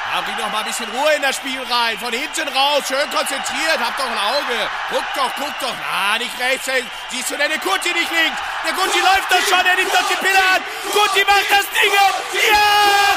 Ja, bring doch mal ein bisschen Ruhe in das Spiel rein. Von hinten raus, schön konzentriert. Hab doch ein Auge. Guck doch. Na, nicht rechts. Siehst du denn den Kuti nicht links? Der Kuti läuft doch schon, er nimmt doch die Pille an. Kuti macht das Ding. Ja!